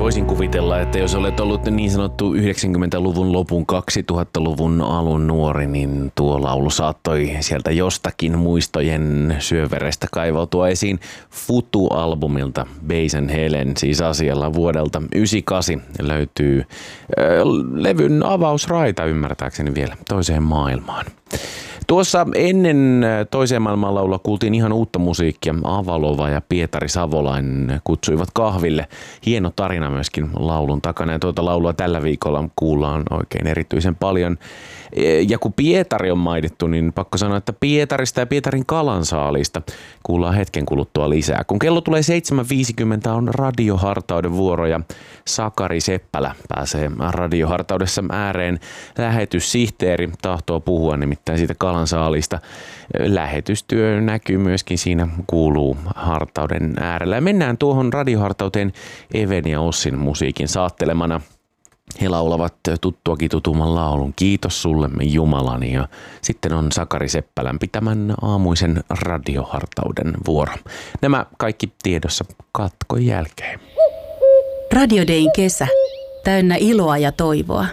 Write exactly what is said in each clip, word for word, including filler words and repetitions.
Voisin kuvitella, että jos olet ollut niin sanottu yhdeksänkymmentäluvun lopun, kaksituhattaluvun alun nuori, niin tuo laulu saattoi sieltä jostakin muistojen syöverestä kaivautua esiin Futu-albumilta. Bass and Helen siis asialla vuodelta yhdeksänkymmentäkahdeksan löytyy äh, levyn avausraita ymmärtääkseni vielä toiseen maailmaan. Tuossa ennen toiseen maailmanlaulua kuultiin ihan uutta musiikkia. Avalova ja Pietari Savolainen kutsuivat kahville. Hieno tarina myöskin laulun takana ja tuota laulua tällä viikolla kuullaan oikein erityisen paljon. Ja kun Pietari on mainittu, niin pakko sanoa, että Pietarista ja Pietarin kalansaalista kuullaan hetken kuluttua lisää. Kun kello tulee seitsemän viisikymmentä on radiohartauden vuoro ja Sakari Seppälä pääsee radiohartaudessa ääreen. Lähetyssihteeri tahtoo puhua nimittäin siitä kalansaalista. Lähetystyö näkyy myöskin siinä, kuuluu hartauden äärellä. Ja mennään tuohon radiohartauteen Even ja Ossin musiikin saattelemana. He laulavat tuttuakin tutumman laulun Kiitos sullemme Jumalani ja sitten on Sakari Seppälän pitämän aamuisen radiohartauden vuoro. Nämä kaikki tiedossa katkon jälkeen. Radio Dayn kesä. Täynnä iloa ja toivoa.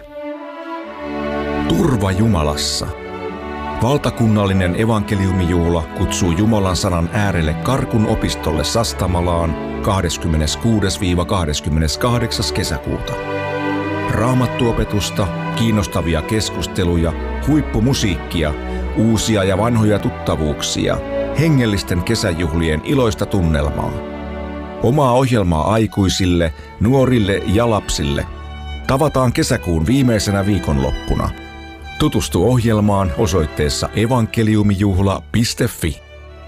Turva Jumalassa. Valtakunnallinen evankeliumijuhla kutsuu Jumalan sanan äärelle Karkun opistolle Sastamalaan kahdeskymmeneskuudes kahdeskymmeneskahdeksas kesäkuuta. Raamattuopetusta, kiinnostavia keskusteluja, huippumusiikkia, uusia ja vanhoja tuttavuuksia, hengellisten kesäjuhlien iloista tunnelmaa. Omaa ohjelmaa aikuisille, nuorille ja lapsille. Tavataan kesäkuun viimeisenä viikonloppuna. Tutustu ohjelmaan osoitteessa evankeliumijuhla piste fi.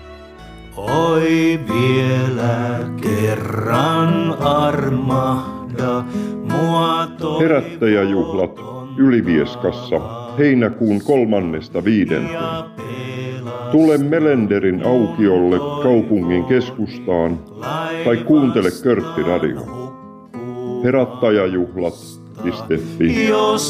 Oi vielä kerran armahda mua toivoton. Herättäjäjuhlat Ylivieskassa heinäkuun kolmannesta viidenteen. Tule Melenderin aukiolle kaupungin keskustaan tai kuuntele Körtti Radio. Herättäjäjuhlat piste fi.